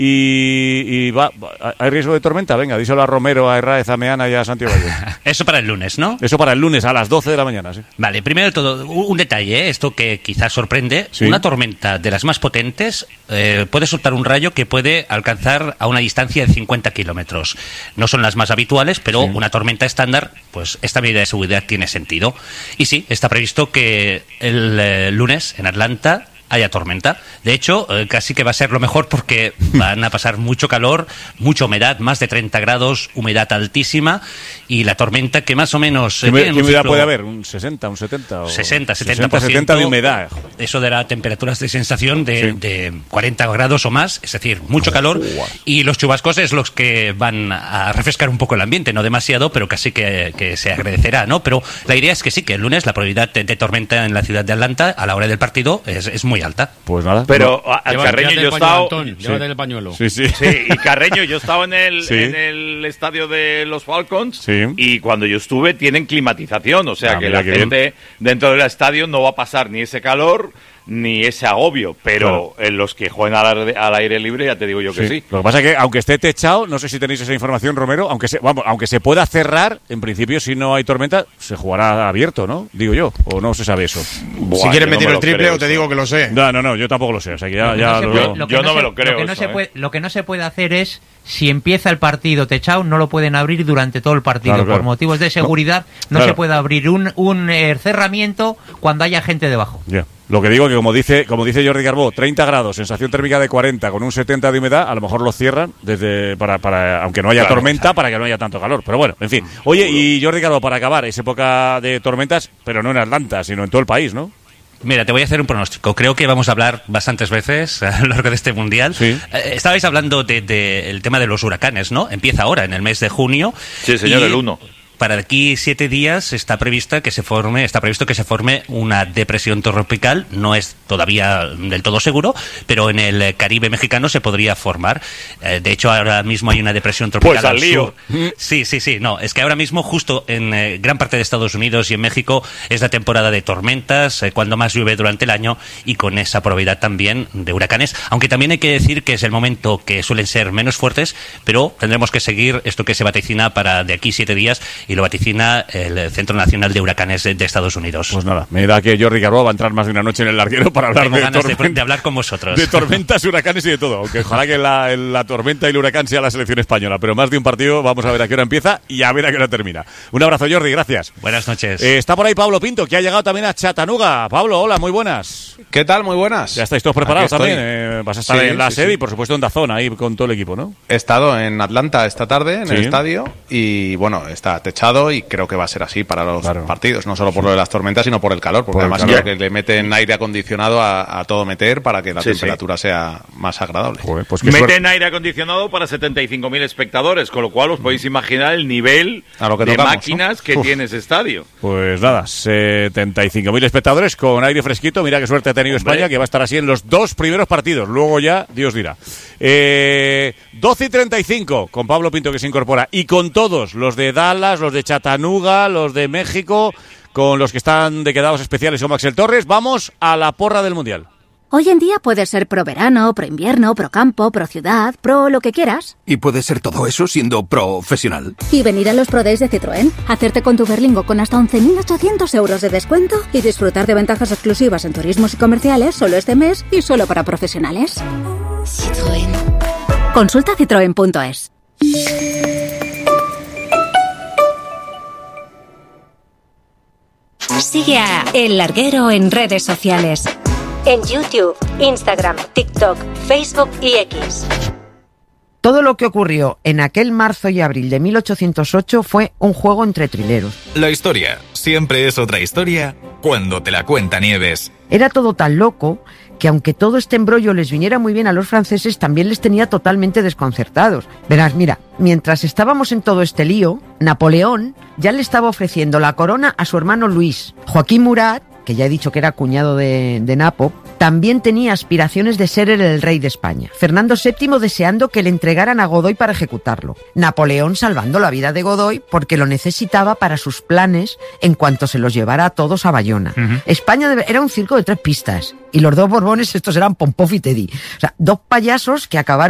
Y ¿hay riesgo de tormenta? Venga, díselo a Romero, a Herráez, a Meana y a Santiago. Eso para el lunes, ¿no? Eso para el lunes a las 12 de la mañana, sí. Vale, primero de todo, un detalle, esto que quizás sorprende. Sí. Una tormenta de las más potentes puede soltar un rayo que puede alcanzar a una distancia de 50 kilómetros. No son las más habituales, pero una tormenta estándar, pues esta medida de seguridad tiene sentido. Y sí, está previsto que el lunes en Atlanta haya tormenta. De hecho, casi que va a ser lo mejor porque van a pasar mucho calor, mucha humedad, más de 30 grados, humedad altísima, y la tormenta que más o menos... ¿Qué humedad puede haber? ¿Un 60, un 70? 70% de humedad. Eso dará temperaturas de sensación de 40 grados o más, es decir, mucho calor, y los chubascos es los que van a refrescar un poco el ambiente, no demasiado, pero casi que se agradecerá, ¿no? Pero la idea es que sí, que el lunes la probabilidad de tormenta en la ciudad de Atlanta a la hora del partido es muy alta. Pues nada. Pero Carreño, yo he estado... Llévate el pañuelo. Sí, y Carreño, yo he estado en el estadio de los Falcons y cuando yo estuve tienen climatización, o sea que la gente dentro del estadio no va a pasar ni ese calor ni ese agobio, pero en los que juegan al aire libre ya te digo yo que sí. Lo que pasa es que aunque esté techado, no sé si tenéis esa información, Romero, aunque se pueda cerrar, en principio si no hay tormenta, se jugará abierto, ¿no? Digo yo, o no se sabe eso. Si quieres meter el triple o te digo que lo sé. No, yo tampoco lo sé, o sea que yo no me lo creo. Lo que no se puede hacer es, si empieza el partido techado, no lo pueden abrir durante todo el partido. Claro. Por motivos de seguridad, no se puede abrir un cerramiento cuando haya gente debajo. Ya. Lo que digo que como dice Jordi Carbó, 30 grados, sensación térmica de 40 con un 70 de humedad, a lo mejor lo cierran para aunque no haya tormenta, para que no haya tanto calor. Pero bueno, en fin. Oye, y Jordi Carbó, para acabar, es época de tormentas, pero no en Atlanta, sino en todo el país, ¿no? Mira, te voy a hacer un pronóstico. Creo que vamos a hablar bastantes veces a lo largo de este Mundial. Sí. Estabais hablando el tema de los huracanes, ¿no? Empieza ahora, en el mes de junio. Sí, señor, el 1. Para aquí 7 días está previsto que se forme una depresión tropical. No es todavía del todo seguro, pero en el Caribe mexicano se podría formar. De hecho, ahora mismo hay una depresión tropical pues al lío. Sur. Sí. No, es que ahora mismo, justo en gran parte de Estados Unidos y en México, es la temporada de tormentas, cuando más llueve durante el año, y con esa probabilidad también de huracanes. Aunque también hay que decir que es el momento que suelen ser menos fuertes, pero tendremos que seguir esto que se vaticina para de aquí 7 días, y lo vaticina el Centro Nacional de Huracanes de Estados Unidos. Pues nada, me da que Jordi Carbó va a entrar más de una noche en el larguero para hablar de hablar con vosotros. De tormentas, huracanes y de todo. Aunque ojalá que la tormenta y el huracán sea la selección española. Pero más de un partido, vamos a ver a qué hora empieza y a ver a qué hora termina. Un abrazo, Jordi, gracias. Buenas noches. Está por ahí Pablo Pinto, que ha llegado también a Chattanooga. Pablo, hola, muy buenas. ¿Qué tal? Muy buenas. Ya estáis todos preparados también. Vas a estar en la sede y por supuesto en DAZN ahí con todo el equipo, ¿no? He estado en Atlanta esta tarde, en el estadio, y bueno, está techado y creo que va a ser así para los partidos, no solo por lo de las tormentas, sino por el calor, porque además creo que le meten aire acondicionado a todo meter para que la temperatura sea más agradable. Joder, pues meten aire acondicionado para 75.000 espectadores, con lo cual os podéis imaginar el nivel de máquinas que tiene ese estadio. Pues nada, 75.000 espectadores con aire fresquito. Mira qué suerte ha tenido España, que va a estar así en los 2 primeros partidos. Luego ya, Dios dirá. 12:35 con Pablo Pinto, que se incorpora, y con todos los de Dallas, los de Chattanooga, los de México, con los que están de quedados especiales como Axel Torres. Vamos a la porra del Mundial. Hoy en día puedes ser pro verano, pro invierno, pro campo, pro ciudad, pro lo que quieras. Y puedes ser todo eso siendo profesional. Y venir a los Pro Days de Citroën, hacerte con tu Berlingo con hasta 11.800 euros de descuento y disfrutar de ventajas exclusivas en turismos y comerciales solo este mes y solo para profesionales. Citroën. Consulta citroen.es. Sigue a El Larguero en redes sociales. En YouTube, Instagram, TikTok, Facebook y X. Todo lo que ocurrió en aquel marzo y abril de 1808 fue un juego entre trileros. La historia siempre es otra historia cuando te la cuenta Nieves. Era todo tan loco que aunque todo este embrollo les viniera muy bien a los franceses, también les tenía totalmente desconcertados. Verás, mira, mientras estábamos en todo este lío, Napoleón ya le estaba ofreciendo la corona a su hermano Luis. Joaquín Murat, que ya he dicho que era cuñado de Napo, también tenía aspiraciones de ser el rey de España. Fernando VII deseando que le entregaran a Godoy para ejecutarlo. Napoleón salvando la vida de Godoy porque lo necesitaba para sus planes en cuanto se los llevara a todos a Bayona. España era un circo de 3 pistas y los 2 Borbones estos eran Pompó y Teddy. O sea, 2 payasos que acabaron